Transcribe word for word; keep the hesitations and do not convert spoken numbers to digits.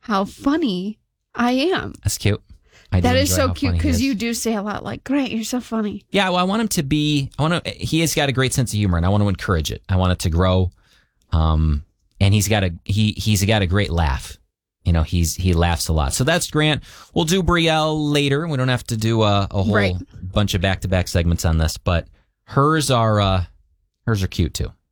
how funny I am. That's cute. I That do is enjoy so how cute funny he because is. you do say a lot like, great, you're so funny. Yeah, well, I want him to be, I want to, he has got a great sense of humor and I want to encourage it. I want it to grow. Um, and he's got a, he, he's got a great laugh. You know, he's, he laughs a lot. So that's Grant. We'll do Brielle later. We don't have to do a, a whole Right. bunch of back-to-back segments on this, but hers are, uh, hers are cute too.